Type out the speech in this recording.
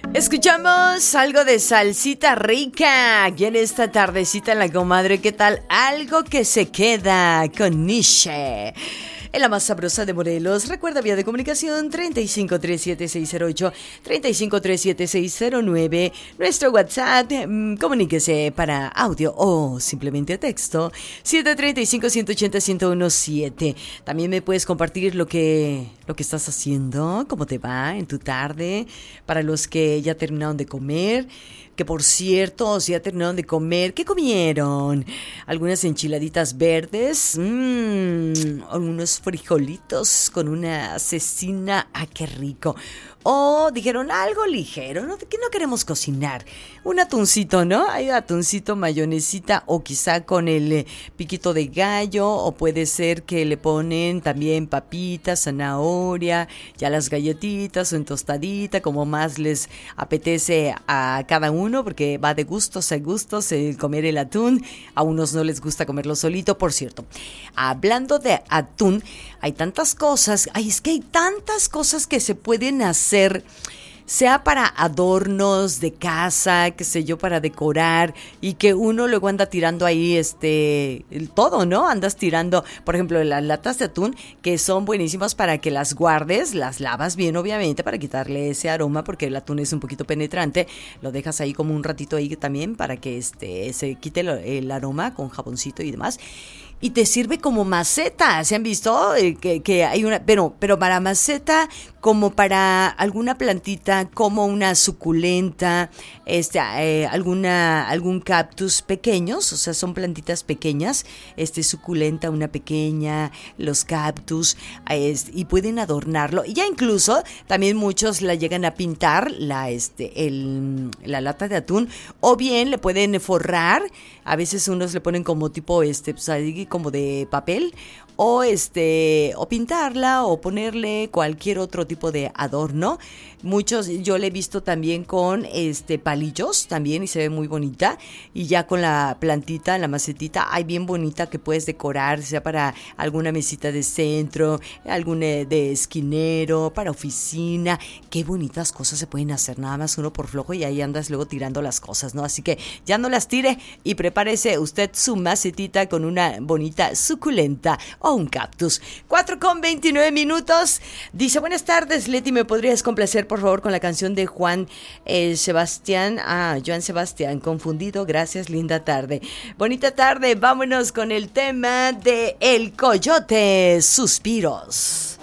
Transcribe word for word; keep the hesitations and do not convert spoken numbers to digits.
Escuchamos algo de salsita rica aquí en esta tardecita en la comadre. ¿Qué tal? Algo que se queda con Niche. En la más sabrosa de Morelos. Recuerda, vía de comunicación treinta y cinco treinta y siete seiscientos ocho, treinta y cinco treinta y siete seiscientos nueve. Nuestro WhatsApp, mmm, comuníquese para audio o simplemente texto siete tres cinco, uno ocho cero, uno uno siete. También me puedes compartir lo que, lo que estás haciendo, cómo te va en tu tarde, para los que ya terminaron de comer. Que por cierto, si ya terminaron de comer, ¿qué comieron? Algunas enchiladitas verdes, mmm, unos frijolitos con una cecina, ¡ah, qué rico! O dijeron algo ligero, ¿no? Que no queremos cocinar. Un atuncito, ¿no? Hay atuncito, mayonesita o quizá con el eh, piquito de gallo, o puede ser que le ponen también papitas, zanahoria, ya las galletitas o en tostadita, como más les apetece a cada uno, porque va de gustos a gustos el comer el atún. A unos no les gusta comerlo solito, por cierto. Hablando de atún, hay tantas cosas, ay, es que hay tantas cosas que se pueden hacer, sea para adornos de casa, qué sé yo, para decorar, y que uno luego anda tirando ahí este el todo, ¿no? Andas tirando, por ejemplo, las latas de atún, que son buenísimas para que las guardes, las lavas bien, obviamente, para quitarle ese aroma, porque el atún es un poquito penetrante. Lo dejas ahí como un ratito ahí también para que este se quite el, el aroma con jaboncito y demás. Y te sirve como maceta. ¿Se han visto? Eh, que, que hay una, pero, pero para maceta, como para alguna plantita, como una suculenta, este, eh, alguna, algún cactus pequeños, o sea, son plantitas pequeñas, este, suculenta, una pequeña, los cactus, eh, y pueden adornarlo. Y ya incluso, también muchos la llegan a pintar, la, este, el, la lata de atún, o bien le pueden forrar. A veces unos le ponen como tipo, este, pues ahí como de papel, o este, o pintarla, o ponerle cualquier otro tipo de adorno. Muchos, yo le he visto también con este palillos también, y se ve muy bonita. Y ya con la plantita, la macetita, hay bien bonita que puedes decorar, sea para alguna mesita de centro, alguna de esquinero, para oficina. Qué bonitas cosas se pueden hacer, nada más uno por flojo y ahí andas luego tirando las cosas, ¿no? Así que ya no las tire y prepárese usted su macetita con una bonita suculenta o un cactus. cuatro con veintinueve minutos. Dice, buenas tardes, Leti, ¿me podrías complacer por favor con la canción de Juan eh, Sebastián? Ah, Joan Sebastián, confundido, gracias, linda tarde. Bonita tarde, vámonos con el tema de El Coyote, Suspiros.